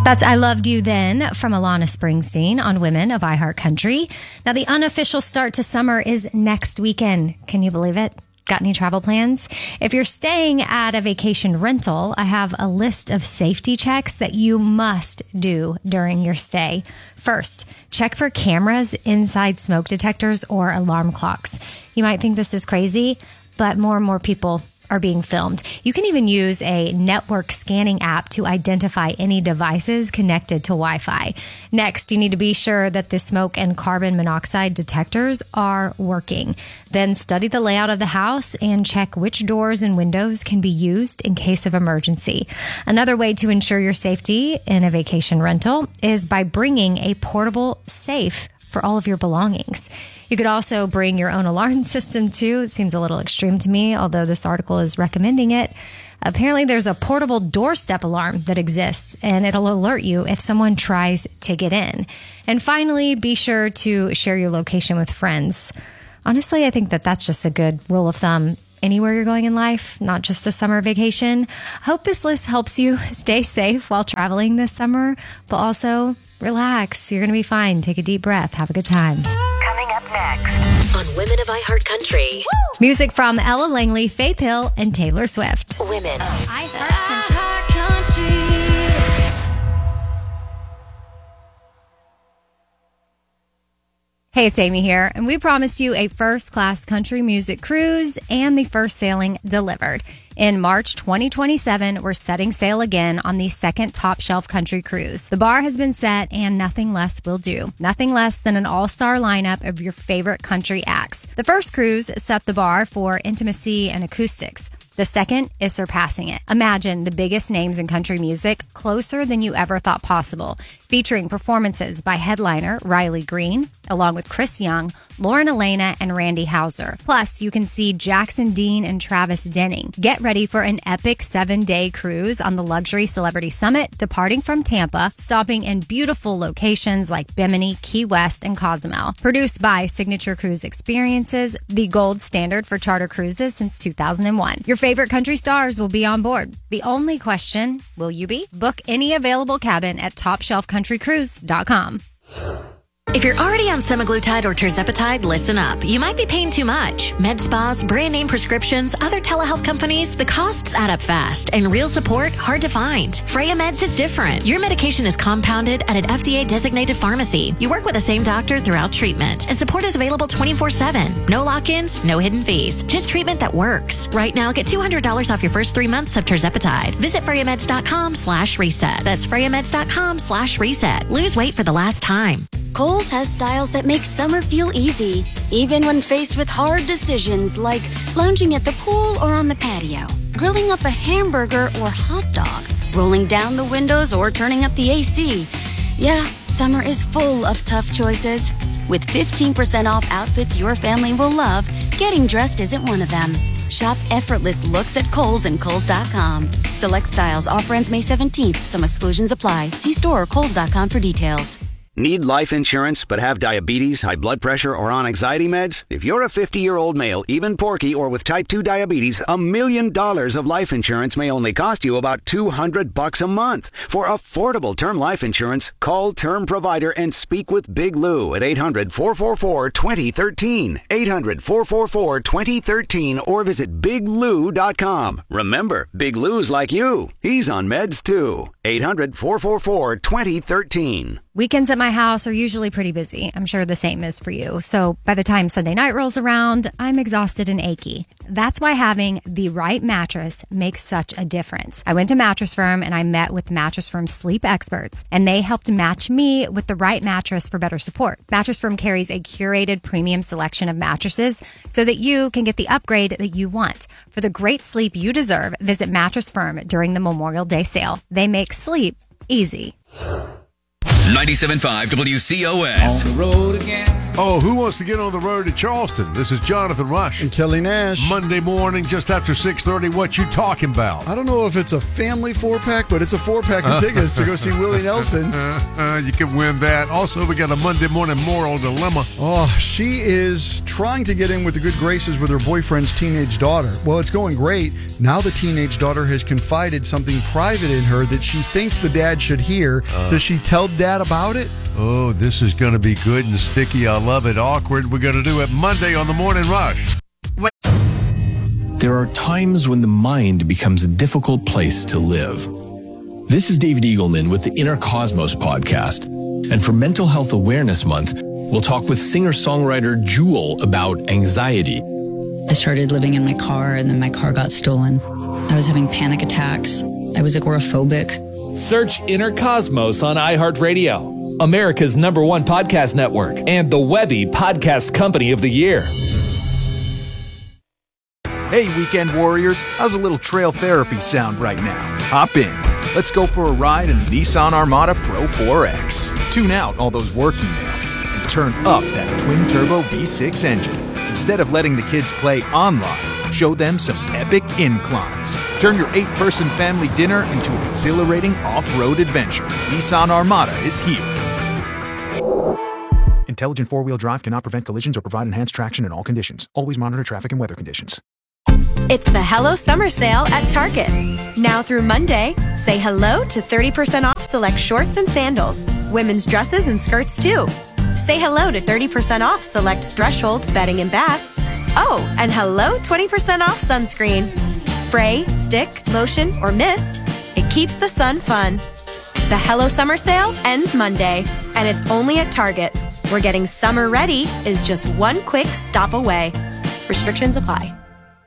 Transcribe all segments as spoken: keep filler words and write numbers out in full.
That's I Loved You Then from Alana Springsteen on Women of iHeartCountry. Now, the unofficial start to summer is next weekend. Can you believe it? Got any travel plans? If you're staying at a vacation rental, I have a list of safety checks that you must do during your stay. First, check for cameras inside smoke detectors or alarm clocks. You might think this is crazy, but more and more people are being filmed. You can even use a network scanning app to identify any devices connected to Wi-Fi. Next, you need to be sure that the smoke and carbon monoxide detectors are working. Then study the layout of the house and check which doors and windows can be used in case of emergency. Another way to ensure your safety in a vacation rental is by bringing a portable safe for all of your belongings. You could also bring your own alarm system too. It seems a little extreme to me, although this article is recommending it. Apparently, there's a portable doorstep alarm that exists, and it'll alert you if someone tries to get in. And finally, be sure to share your location with friends. Honestly, I think that that's just a good rule of thumb anywhere you're going in life, not just a summer vacation. I hope this list helps you stay safe while traveling this summer, but also relax. You're going to be fine. Take a deep breath. Have a good time. Coming up next on Women of iHeartCountry. Music from Ella Langley, Faith Hill, and Taylor Swift. Women of iHeartCountry. Hey, it's Amy here, and we promised you a first-class country music cruise and the first sailing delivered. In March twenty twenty-seven, we're setting sail again on the second Top Shelf Country Cruise. The bar has been set, and nothing less will do. Nothing less than an all-star lineup of your favorite country acts. The first cruise set the bar for intimacy and acoustics. The second is surpassing it. Imagine the biggest names in country music closer than you ever thought possible, featuring performances by headliner Riley Green, along with Chris Young, Lauren Elena, and Randy Houser. Plus, you can see Jackson Dean and Travis Denning. Get ready for an epic seven-day cruise on the Luxury Celebrity Summit, departing from Tampa, stopping in beautiful locations like Bimini, Key West, and Cozumel. Produced by Signature Cruise Experiences, the gold standard for charter cruises since two thousand one. Your favorite country stars will be on board. The only question, will you be? Book any available cabin at top shelf country cruise dot com. If you're already on semaglutide or tirzepatide, listen up. You might be paying too much. Med spas, brand name prescriptions, other telehealth companies, the costs add up fast, and real support hard to find. Freya Meds is different. Your medication is compounded at an F D A-designated pharmacy. You work with the same doctor throughout treatment, and support is available twenty-four seven. No lock-ins, no hidden fees. Just treatment that works. Right now, get two hundred dollars off your first three months of tirzepatide. Visit freya-meds.com slash reset. That's freya-meds.com slash reset. Lose weight for the last time. Kohl's has styles that make summer feel easy, even when faced with hard decisions like lounging at the pool or on the patio, grilling up a hamburger or hot dog, rolling down the windows or turning up the A C. Yeah, summer is full of tough choices. With fifteen percent off outfits your family will love, getting dressed isn't one of them. Shop effortless looks at Kohl's and Kohl's dot com. Select styles, offer ends May seventeenth. Some exclusions apply. See store or Kohl's dot com for details. Need life insurance but have diabetes, high blood pressure, or on anxiety meds? If you're a fifty-year-old male, even porky, or with type two diabetes, a million dollars of life insurance may only cost you about two hundred bucks a month. For affordable term life insurance, call Term Provider and speak with Big Lou at eight hundred, four four four, two zero one three, eight hundred, four four four, two zero one three, or visit big lou dot com. Remember, Big Lou's like you. He's on meds too. eight hundred, four four four, two zero one three. Weekends at my house are usually pretty busy. I'm sure the same is for you. So by the time Sunday night rolls around, I'm exhausted and achy. That's why having the right mattress makes such a difference. I went to Mattress Firm and I met with Mattress Firm sleep experts, and they helped match me with the right mattress for better support. Mattress Firm carries a curated premium selection of mattresses so that you can get the upgrade that you want. For the great sleep you deserve, visit Mattress Firm during the Memorial Day sale. They make sleep easy. ninety-seven point five W C O S. On the road again. Oh, who wants to get on the road to Charleston? This is Jonathan Rush. And Kelly Nash. Monday morning, just after six thirty. What you talking about? I don't know if it's a family four-pack, but it's a four-pack of tickets to go see Willie Nelson. Uh, uh, you can win that. Also, we got a Monday morning moral dilemma. Oh, she is trying to get in with the good graces with her boyfriend's teenage daughter. Well, it's going great. Now the teenage daughter has confided something private in her that she thinks the dad should hear. Uh, Does she tell dad about it? Oh, this is going to be good and sticky. I love it. Awkward. We're going to do it Monday on the Morning Rush. There are times when the mind becomes a difficult place to live. This is David Eagleman with the Inner Cosmos podcast. And for Mental Health Awareness Month, we'll talk with singer-songwriter Jewel about anxiety. I started living in my car, and then my car got stolen. I was having panic attacks. I was agoraphobic. Search Inner Cosmos on iHeartRadio, America's number one podcast network, and the Webby Podcast Company of the Year. Hey, weekend warriors, how's a little trail therapy sound right now? Hop in. Let's go for a ride in the Nissan Armada Pro four X. Tune out all those work emails and turn up that twin-turbo V six engine. Instead of letting the kids play online, show them some epic inclines. Turn your eight-person family dinner into an exhilarating off-road adventure. Nissan Armada is here. Intelligent four-wheel drive cannot prevent collisions or provide enhanced traction in all conditions. Always monitor traffic and weather conditions. It's the Hello Summer Sale at Target. Now through Monday, say hello to thirty percent off select shorts and sandals, women's dresses and skirts too. Say hello to thirty percent off select Threshold bedding and bath. Oh, and hello twenty percent off sunscreen. Spray, stick, lotion, or mist. It keeps the sun fun. The Hello Summer Sale ends Monday, and it's only at Target, where getting summer ready is just one quick stop away. Restrictions apply.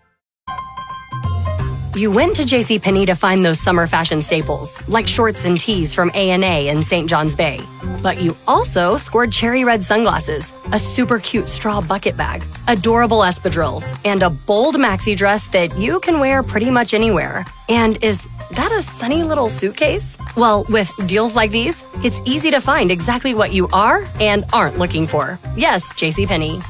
You went to JCPenney to find those summer fashion staples, like shorts and tees from A and A in Saint John's Bay. But you also scored cherry red sunglasses, a super cute straw bucket bag, adorable espadrilles, and a bold maxi dress that you can wear pretty much anywhere. And is that a sunny little suitcase? Well, with deals like these, it's easy to find exactly what you are and aren't looking for. Yes, JCPenney.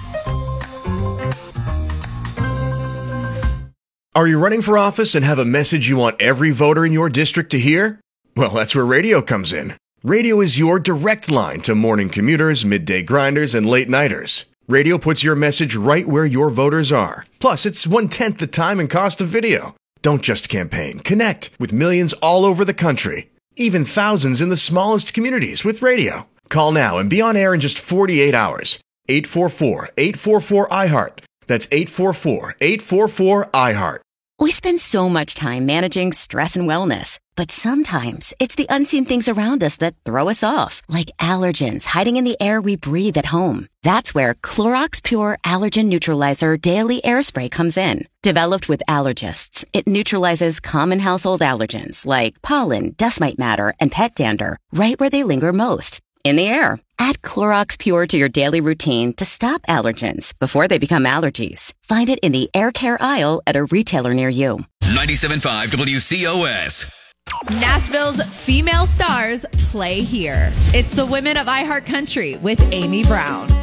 Are you running for office and have a message you want every voter in your district to hear? Well, that's where radio comes in. Radio is your direct line to morning commuters, midday grinders, and late nighters. Radio puts your message right where your voters are. Plus, it's one-tenth the time and cost of video. Don't just campaign. Connect with millions all over the country. Even thousands in the smallest communities with radio. Call now and be on air in just forty-eight hours. eight four four, eight four four, I heart. That's eight four four, eight four four, I heart. We spend so much time managing stress and wellness, but sometimes it's the unseen things around us that throw us off, like allergens hiding in the air we breathe at home. That's where Clorox Pure Allergen Neutralizer Daily Air Spray comes in. Developed with allergists, it neutralizes common household allergens like pollen, dust mite matter, and pet dander right where they linger most, in the air. Add Clorox Pure to your daily routine to stop allergens before they become allergies. Find it in the air care aisle at a retailer near you. ninety-seven point five W C O S. Nashville's female stars play here. It's the Women of iHeart Country with Amy Brown.